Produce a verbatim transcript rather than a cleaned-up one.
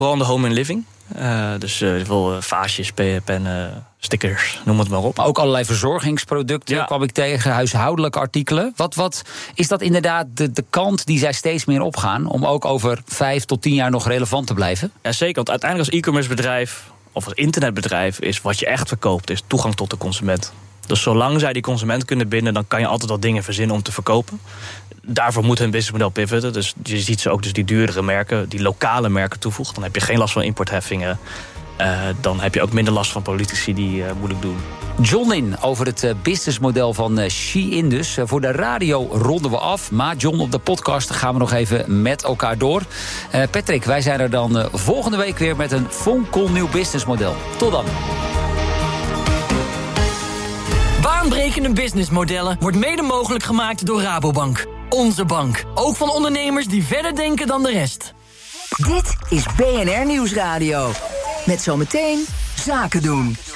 Vooral in de home and living. Uh, dus uh, veel uh, vaasjes, pennen, stickers, noem het maar op. Maar ook allerlei verzorgingsproducten ja. kwam ik tegen, huishoudelijke artikelen. Wat, wat is dat inderdaad de, de kant die zij steeds meer opgaan... om ook over vijf tot tien jaar nog relevant te blijven? Ja, zeker, want uiteindelijk als e-commerce bedrijf of als internetbedrijf... is wat je echt verkoopt, is toegang tot de consument. Dus zolang zij die consument kunnen binden... dan kan je altijd al dingen verzinnen om te verkopen. Daarvoor moet hun businessmodel pivoten. Dus je ziet ze ook dus die duurdere merken, die lokale merken toevoegen. Dan heb je geen last van importheffingen. Uh, dan heb je ook minder last van politici die uh, moeilijk doen. John in over het uh, businessmodel van uh, Shein dus. Uh, voor de radio ronden we af. Maar John, op de podcast gaan we nog even met elkaar door. Uh, Patrick, wij zijn er dan uh, volgende week weer met een fonkelnieuw businessmodel. Tot dan. Baanbrekende businessmodellen wordt mede mogelijk gemaakt door Rabobank. Onze bank. Ook van ondernemers die verder denken dan de rest. Dit is B N R Nieuwsradio. Met zometeen Zaken doen.